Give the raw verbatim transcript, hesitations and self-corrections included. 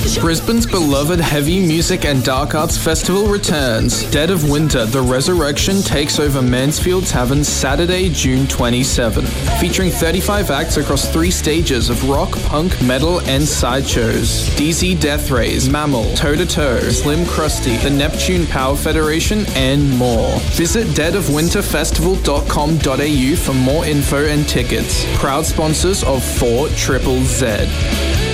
Brisbane's beloved heavy music and dark arts festival returns. Dead of Winter, The Resurrection takes over Mansfield Tavern Saturday, June twenty-seventh. Featuring thirty-five acts across three stages of rock, punk, metal, and sideshows. D Z Death Rays, Mammal, Toe to Toe, Slim Krusty, the Neptune Power Federation, and more. Visit dead of winter festival dot com dot a u for more info and tickets. Proud sponsors of four triple Z.